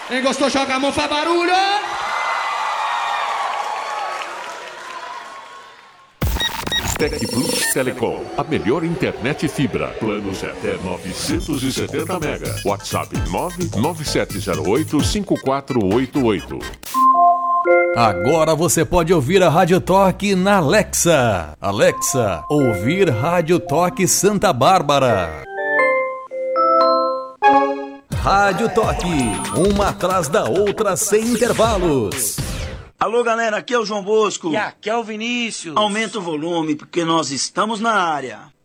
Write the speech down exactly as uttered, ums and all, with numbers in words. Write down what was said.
Quem gostou, joga a mão, faz barulho! Tec Plus Telecom, a melhor internet fibra. Planos até novecentos e setenta mega. WhatsApp nove nove sete zero oito cinco quatro oito oito. Agora você pode ouvir a Rádio Toque na Alexa. Alexa, ouvir Rádio Toque Santa Bárbara. Rádio Toque, uma atrás da outra sem intervalos. Alô, galera, aqui é o João Bosco. E aqui é o Vinícius. Aumenta o volume, porque nós estamos na área.